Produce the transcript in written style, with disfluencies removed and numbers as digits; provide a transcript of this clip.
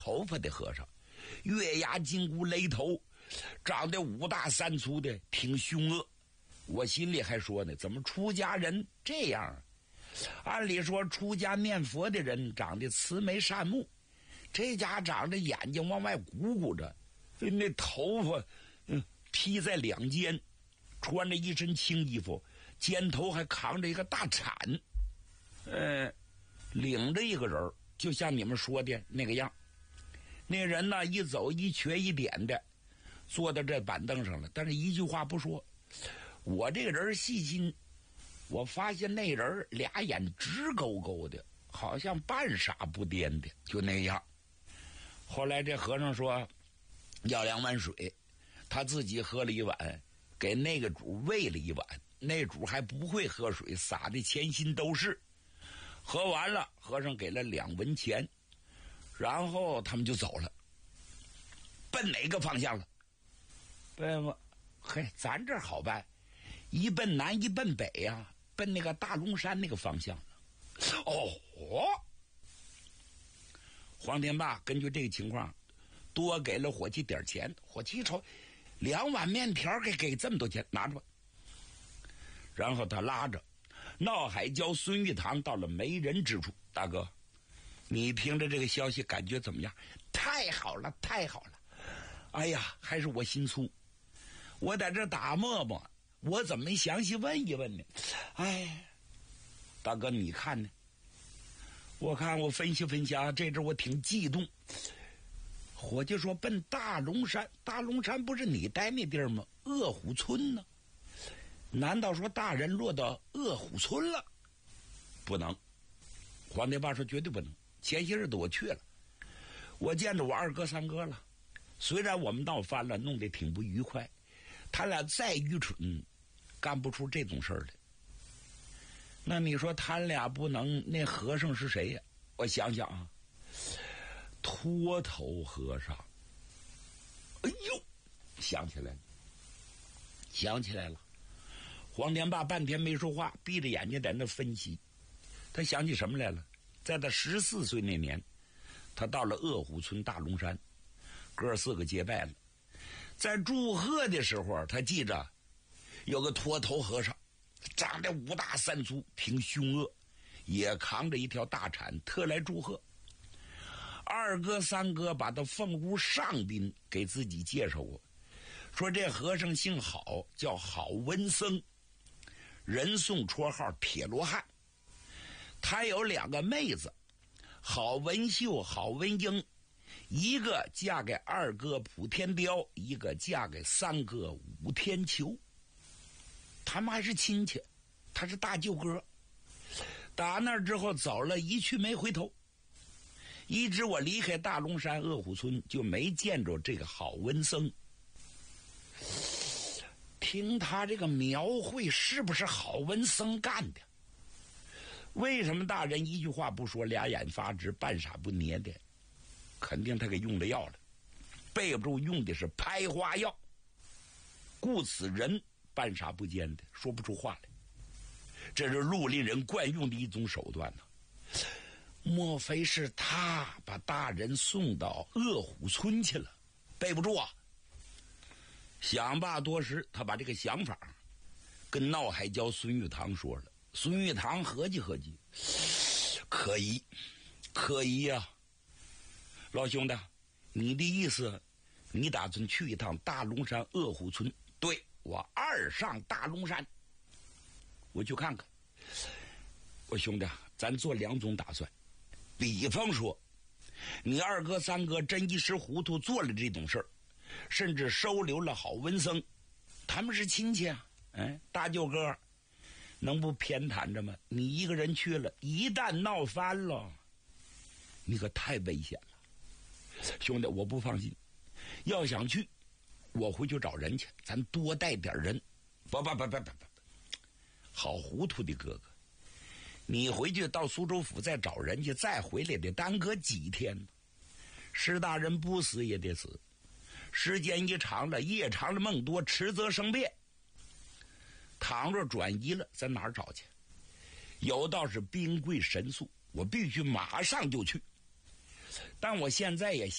头发的和尚，月牙金箍雷头，长得五大三粗的，挺凶恶。我心里还说呢，怎么出家人这样啊？按理说出家念佛的人长得慈眉善目，这家长着眼睛往外鼓鼓着，那头发披在两肩，穿着一身青衣服，肩头还扛着一个大铲，领着一个人，就像你们说的那个样。那人呢，一走一瘸一点的，坐到这板凳上了，但是一句话不说。我这个人细心，我发现那人俩眼直勾勾的，好像半傻不颠的，就那样。后来这和尚说要2碗水，他自己喝了1碗，给那个主喂了1碗，那主还不会喝水，洒的前心都是。喝完了，和尚给了2文钱，然后他们就走了。奔哪个方向了？奔咱这好办，一奔南一奔北呀，奔那个大龙山那个方向了。黄天霸根据这个情况多给了伙计点钱。伙计一瞅，2碗面条给这么多钱，拿着吧。然后他拉着闹海礁孙玉堂到了没人之处。大哥，你听着这个消息感觉怎么样？太好了，太好了！哎呀，还是我心粗，我在这打磨磨，我怎么没详细问一问呢？哎，大哥你看呢？我看我分析分析啊，这阵我挺激动。伙计说奔大龙山，大龙山不是你待那地儿吗？鄂虎村呢？难道说大人落到鄂虎村了？不能。黄天霸说绝对不能。前些日子我去了，我见着我2哥3哥了，虽然我们闹翻了，弄得挺不愉快，他俩再愚蠢干不出这种事儿来。那你说他俩不能，那和尚是谁呀？我想想啊，秃头和尚。哎呦，想起来了。黄天霸半天没说话，闭着眼睛在那分析。他想起什么来了？在他14岁那年，他到了鄂虎村大龙山，哥4个结拜了。在祝贺的时候，他记着有个秃头和尚，长得5大3粗，挺凶恶，也扛着一条大铲，特来祝贺。2哥3哥把他奉屋上宾给自己介绍过，说这和尚姓郝，叫郝文僧，人送绰号铁罗汉。他有2个妹子，郝文秀、郝文英，一个嫁给2哥普天雕，一个嫁给3哥武天球。他们还是亲戚，他是大舅哥。打那之后走了，一去没回头，一直我离开大龙山鄂虎村就没见着这个郝文僧。听他这个描绘，是不是郝文僧干的？为什么大人一句话不说，俩眼发直，半傻不捏的？肯定他给用了药了，背不住用的是拍花药，故此人半傻不尖的，说不出话来。这是绿林人惯用的一种手段呢。莫非是他把大人送到鄂虎村去了？背不住啊！想罢多时，他把这个想法跟闹海礁孙玉堂说了。孙玉堂合计合计，可疑呀！老兄弟，你的意思，你打算去一趟大龙山鄂虎村？对，我2上大龙山，我去看看。我兄弟，咱做2种打算。比方说，你2哥3哥真一时糊涂做了这种事儿，甚至收留了郝文僧，他们是亲戚啊，大舅哥能不偏袒着吗？你一个人去了，一旦闹翻了，你可太危险了。兄弟，我不放心，要想去，我回去找人去，咱多带点人。不，好糊涂的哥哥，你回去到苏州府再找人去，再回来得耽搁几天呢？施大人不死也得死，时间一长了，夜长了梦多，迟则生变。倘若转移了，咱哪儿找去？有道是兵贵神速，我必须马上就去。 但我现在也